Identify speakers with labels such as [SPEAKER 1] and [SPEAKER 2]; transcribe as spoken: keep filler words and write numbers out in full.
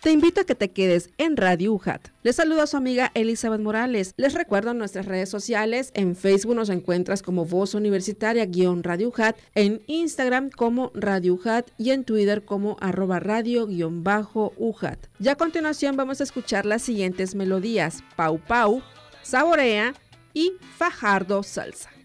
[SPEAKER 1] Te invito a que te quedes en Radio U J A T. Les saluda a su amiga Elizabeth Morales. Les recuerdo nuestras redes sociales. En Facebook nos encuentras como Voz Universitaria-Radio U J A T, en Instagram como Radio U J A T y en Twitter como arroba radio-U J A T. Ya a continuación vamos a escuchar las siguientes melodías: Pau Pau, Saborea y Fajardo Salsa.